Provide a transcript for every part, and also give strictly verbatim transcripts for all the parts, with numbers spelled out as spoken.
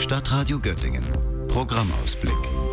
Stadtradio Göttingen. Programmausblick.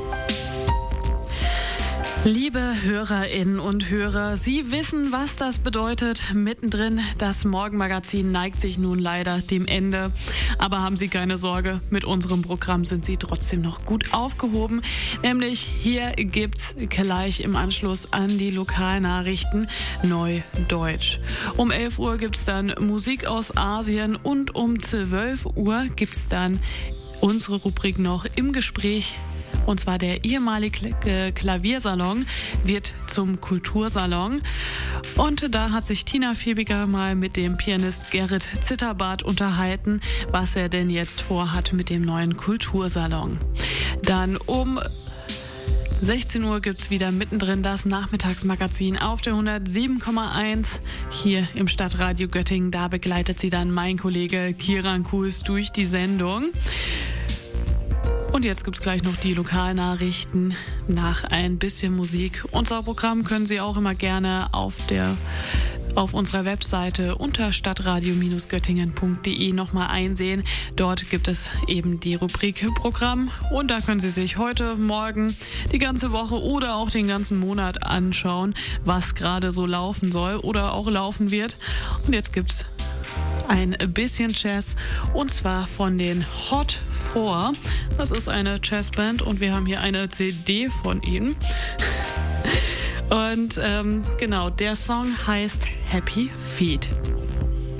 Liebe Hörerinnen und Hörer, Sie wissen, was das bedeutet. Mittendrin, das Morgenmagazin neigt sich nun leider dem Ende. Aber haben Sie keine Sorge, mit unserem Programm sind Sie trotzdem noch gut aufgehoben. Nämlich hier gibt's gleich im Anschluss an die Lokalnachrichten Neudeutsch. Um elf Uhr gibt's dann Musik aus Asien und um zwölf Uhr gibt's dann unsere Rubrik noch im Gespräch. Und zwar der ehemalige Klaviersalon wird zum Kultursalon. Und da hat sich Tina Fiebiger mal mit dem Pianist Gerrit Zitterbart unterhalten, was er denn jetzt vorhat mit dem neuen Kultursalon. Dann um sechzehn Uhr gibt's wieder mittendrin das Nachmittagsmagazin auf der hundertsieben Komma eins hier im Stadtradio Göttingen. Da begleitet sie dann mein Kollege Kiran Kuhs durch die Sendung. Und jetzt gibt's gleich noch die Lokalnachrichten nach ein bisschen Musik. Unser Programm können Sie auch immer gerne auf der auf unserer Webseite unter stadtradio göttingen punkt de nochmal einsehen. Dort gibt es eben die Rubrik Programm und da können Sie sich heute, morgen, die ganze Woche oder auch den ganzen Monat anschauen, was gerade so laufen soll oder auch laufen wird. Und jetzt gibt's ein bisschen Jazz und zwar von den Hot Four. Das ist eine Jazzband und wir haben hier eine C D von ihnen. Und ähm, genau, der Song heißt Happy Feet.